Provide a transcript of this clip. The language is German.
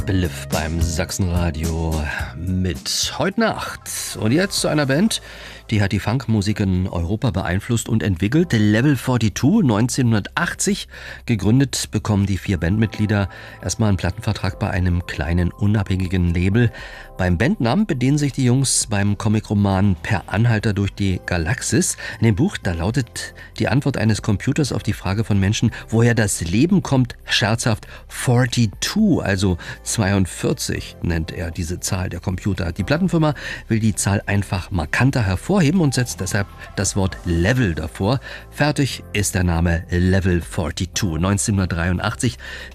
Beliff beim Sachsenradio mit Heut Nacht. Und jetzt zu einer Band, die hat die Funkmusik in Europa beeinflusst und entwickelt. Level 42, 1980 gegründet, bekommen die 4 Bandmitglieder erstmal einen Plattenvertrag bei einem kleinen unabhängigen Label. Beim Bandnamen bedienen sich die Jungs beim Comicroman Per Anhalter durch die Galaxis. In dem Buch, da lautet die Antwort eines Computers auf die Frage von Menschen, woher das Leben kommt, scherzhaft 42, also 42 nennt er diese Zahl der Computer. Die Plattenfirma will die Zahl einfach markanter hervorheben und setzt deshalb das Wort Level davor. Fertig ist der Name Level 42. 1983